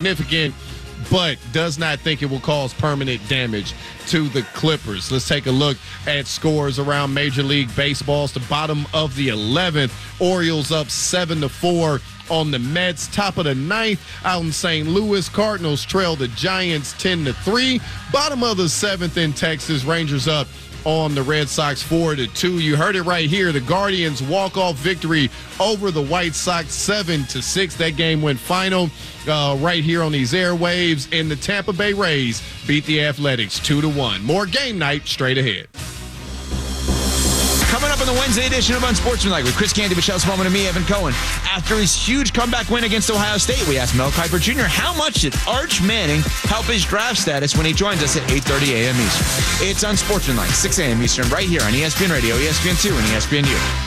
significant, but does not think it will cause permanent damage to the Clippers. Let's take a look at scores around Major League Baseball. It's the bottom of the 11th. Orioles up 7-4 on the Mets. Top of the 9th out in St. Louis. Cardinals trail the Giants 10-3. Bottom of the 7th in Texas. Rangers up on the Red Sox 4-2. You heard it right here. The Guardians walk-off victory over the White Sox 7-6. That game went final right here on these airwaves. And the Tampa Bay Rays beat the Athletics 2-1. More game night straight ahead. Coming up on the Wednesday edition of Unsportsmanlike with Chris Canty, Michelle Smallman, and me, Evan Cohen. After his huge comeback win against Ohio State, we asked Mel Kiper Jr. how much did Arch Manning help his draft status when he joins us at 8:30 a.m. Eastern. It's Unsportsmanlike, 6 a.m. Eastern, right here on ESPN Radio, ESPN2, and ESPNU.